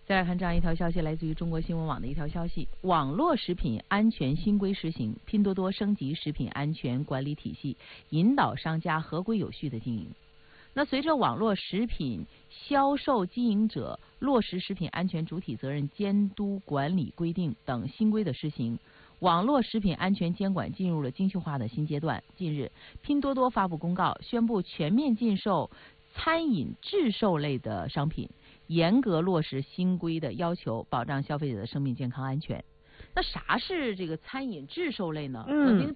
再来看这样一条消息，来自于中国新闻网的一条消息：网络食品安全新规施行，拼多多升级食品安全管理体系，引导商家合规有序的经营。那随着网络食品销售经营者落实食品安全主体责任监督管理规定等新规的施行，网络食品安全监管进入了精细化的新阶段。近日，拼多多发布公告，宣布全面禁售餐饮制售类的商品，严格落实新规的要求，保障消费者的生命健康安全。那啥是这个餐饮制售类呢？我听